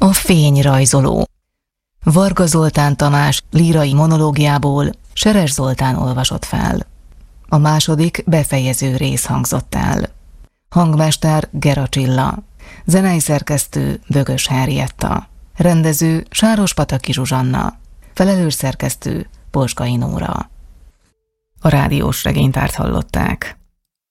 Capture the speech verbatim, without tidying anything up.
A fényrajzoló. Varga Zoltán Tamás lírai monológiából Seres Zoltán olvasott fel. A második befejező rész hangzott el. Hangmester Gera Csilla. Zenei szerkesztő Bögös Henrietta. Rendező Sárospataki Zsuzsanna. Felelős szerkesztő Boskai Nóra. A rádiós regénytárt hallották.